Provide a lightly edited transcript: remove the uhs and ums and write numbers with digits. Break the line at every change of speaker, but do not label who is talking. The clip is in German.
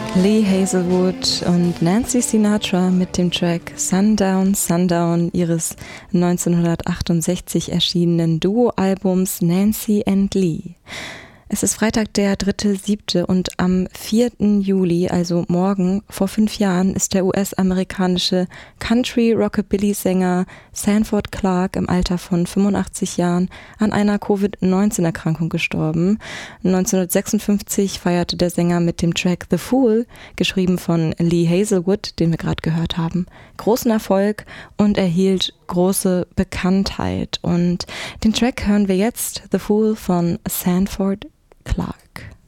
Lee Hazelwood und Nancy Sinatra mit dem Track Sundown, Sundown ihres 1968 erschienenen Duo-Albums Nancy and Lee. Es ist Freitag, der 3.7. und am 4. Juli, also morgen, vor 5 Jahren, ist der US-amerikanische Country-Rockabilly-Sänger Sanford Clarke im Alter von 85 Jahren an einer Covid-19-Erkrankung gestorben. 1956 feierte der Sänger mit dem Track The Fool, geschrieben von Lee Hazelwood, den wir gerade gehört haben, großen Erfolg und erhielt große Bekanntheit. Und den Track hören wir jetzt, The Fool von Sanford Clarke.